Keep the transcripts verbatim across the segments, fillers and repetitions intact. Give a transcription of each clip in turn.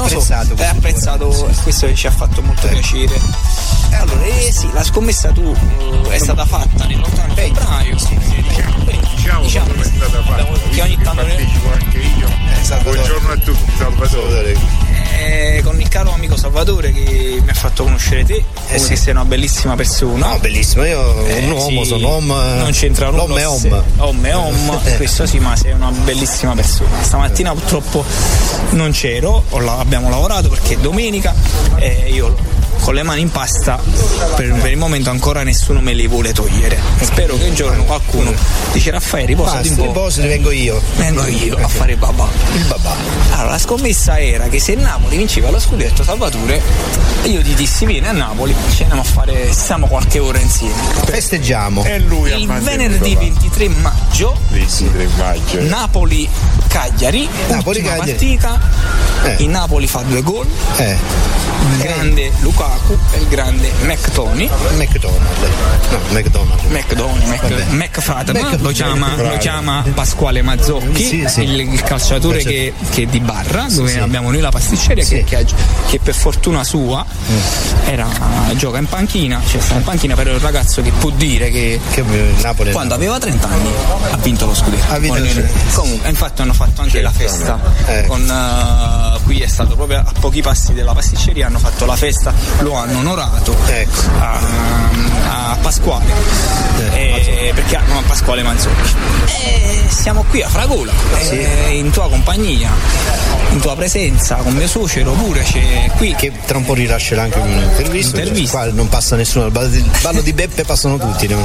non apprezzato, so, è apprezzato, questo ci ha fatto molto eh. piacere. E allora, eh sì, la scommessa tu uh, è stata fatta nell'ottanta febbraio. Sì, sì, diciamo, diciamo come è stata fatta, che ogni tanto partecipo anche io. Eh, buongiorno a tutti, Salvatore. Eh, con il caro amico Salvatore che mi ha fatto conoscere te, eh sì. Sei una bellissima persona. No, bellissimo, io eh, un uomo, sì, sono om, non c'entra nulla. Om e om. Om e om, eh. Questo sì, ma sei una bellissima persona. Stamattina purtroppo non c'ero, abbiamo lavorato perché è domenica e io con le mani in pasta per, per il momento ancora nessuno me li vuole togliere. Spero che un giorno qualcuno dice Raffaele riposati un po'. Riposati, vengo io. Vengo io a fare il babà. Il babà. Allora la scommessa era che se Napoli vinceva lo scudetto, Salvatore, io ti dissi vieni a Napoli, ci andiamo a fare, stiamo qualche ora insieme. Festeggiamo. E lui il venerdì ventitré maggio ventitré maggio Napoli Cagliari, Napoli ultima Cagliari. partita. Eh. Il Napoli fa due gol. Eh. Il grande Lukaku e il grande McToni. McDonald. No, McDonald. McDonald, Mac, McFadden, Mac- lo chiama, lo chiama Pasquale Mazzocchi, sì, sì. Il, il calciatore Calciatore. che, che è di Barra, dove sì. abbiamo noi la pasticceria, Sì. che, che, che per fortuna sua mm. era, gioca in panchina, cioè sta in panchina, però è un ragazzo che può dire che, che Napoli quando aveva trenta anni ha vinto lo scudetto. Ha vinto Con, lo scudetto. Comunque, infatti hanno fatto anche la festa. Eh. Con, uh, qui è stato proprio a pochi passi della pasticceria, hanno fatto la festa, lo hanno onorato ecco. a, a Pasquale, eh, eh, perché no, a Pasquale Manzocchi. E siamo qui a Fragola, sì. eh, in tua compagnia, in tua presenza, con mio suocero pure c'è qui. Che tra un po' rilascerà anche un'intervista. Intervista. Qua non passa nessuno, al ballo di, ballo di Beppe passano tutti. No?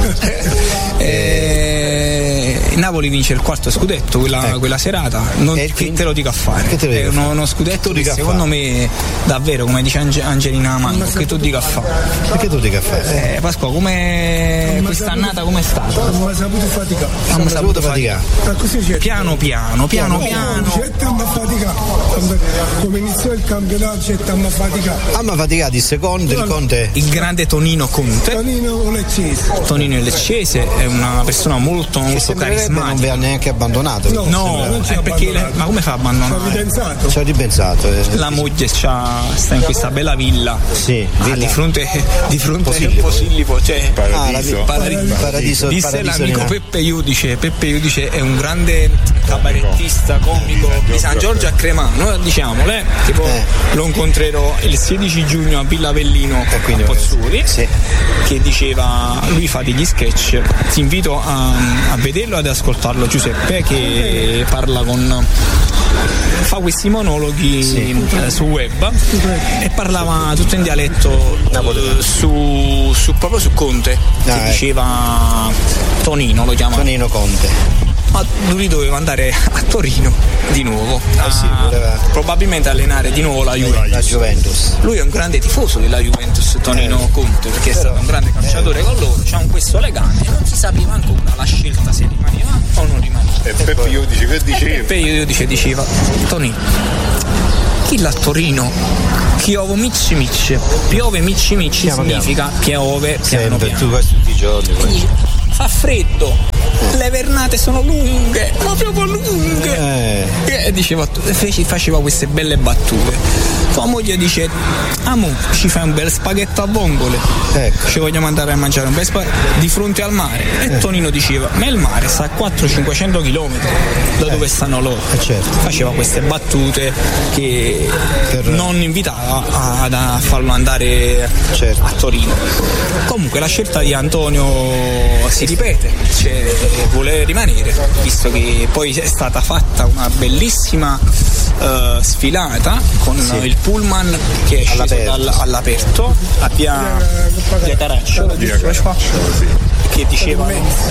eh, Napoli vince il quarto scudetto quella, ecco. quella serata. Non, che quindi, te lo dico a fare? Che te lo dico è uno, uno scudetto che secondo fare? me davvero, come dice Ange, Angelina Mango, che tu dica a fare? Perché tu dica a fare? Eh, Pasqua, come quest'annata come è stata? Non mi ha saputo faticare. Non mi ha saputo faticare. Piano piano, piano piano. C'è tanto fatica. Come iniziò il campionato c'è tanto fatica. Ah, ma faticati il secondo, il Conte. Il grande Tonino Conte. Tonino Leccese. Tonino Leccese è una persona molto, molto carismatica. Non vi ha neanche abbandonato. No, no, non è perché le, ma come fa a abbandonare? Ci ha ripensato. Ci ha ripensato. Eh. La moglie c'ha, sta in questa bella villa. Sì, ah, villa. di fronte di fronte Posillipo. a Posillipo, cioè Paradiso. Ah, paradiso. Paradiso. Disse Paradiso l'amico di Peppe Iudice. Peppe Iudice è un grande cabarettista, comico di San Giorgio a Cremano, diciamole, tipo eh. lo incontrerò il sedici giugno a Villa Avellino e quindi a Pozzuoli, sì. che diceva lui fa degli sketch. Ti invito a, a vederlo e ad ascoltarlo, Giuseppe, che parla con fa questi monologhi sì. eh, su web e parlava tutto in dialetto eh, su, su proprio su Conte, ah, che eh. diceva Tonino, lo chiama Tonino Conte. Ma lui doveva andare a Torino di nuovo, ah, sì, voleva... probabilmente allenare di nuovo la Juventus. la Juventus. Lui è un grande tifoso della Juventus, Tonino eh, Conte, perché però, è stato un grande calciatore eh. con loro, c'ha un questo legame e non si sapeva ancora la scelta se rimaneva o non rimaneva. E Peppe Iudice che diceva? Peppe Iudice diceva Tonino, chi la Torino piove micci micci, piove micci micci piano significa piano. piove piano sempre piano. Tu questi tutti i giorni Quindi, fa freddo, le vernate sono lunghe, ma proprio lunghe. Eh. E diceva, faceva queste belle battute. Tua moglie dice, amo, ci fai un bel spaghetto a vongole. Ecco. Ci vogliamo andare a mangiare un bel spaghetto di fronte al mare. E eh. Tonino diceva, ma il mare sta a quattrocento cinquecento chilometri da eh. dove stanno loro. Eh certo. Faceva queste battute che per... non invitava a, a farlo andare certo. a Torino. Comunque la scelta di Antonio si ripete, cioè, vuole rimanere, visto che poi è stata fatta una bellissima uh, sfilata con sì. il pullman che è sceso all'aperto, dal, all'aperto a via, via Caracciolo, via Caracciolo sì. che diceva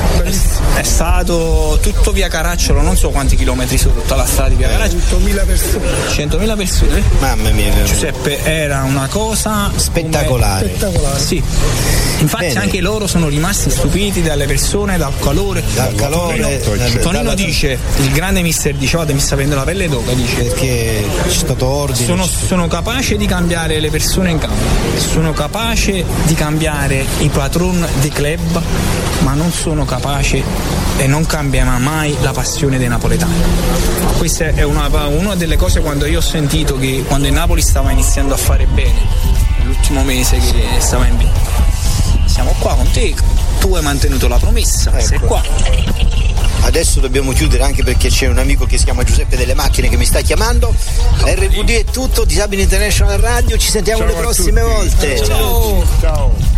è stato tutto via Caracciolo, non so quanti chilometri sono tutta la strada di via Caracciolo, centomila persone centomila persone, mamma mia, Giuseppe, era una cosa spettacolare, spettacolare. Sì. Infatti bene. Anche loro sono rimasti stupiti dalle persone, dal calore. Dal calore. Tonino, Tonino dice, il grande mister diceva, mi sta avendo la pelle d'oca, dice perché c'è stato ordine. Sono, sono capace di cambiare le persone in campo, sono capace di cambiare i patron dei club, ma non sono capace e non cambierà mai la passione dei napoletani. Questa è una, una delle cose quando io ho sentito che quando il Napoli stava iniziando a fare bene, l'ultimo mese che stava in B. Siamo qua con te, tu hai mantenuto la promessa, ecco. Sei qua. Adesso dobbiamo chiudere anche perché c'è un amico che si chiama Giuseppe Delle Macchine che mi sta chiamando. R V D è tutto, Disabili International Radio, ci sentiamo Ciao le prossime volte. Ciao. Ciao.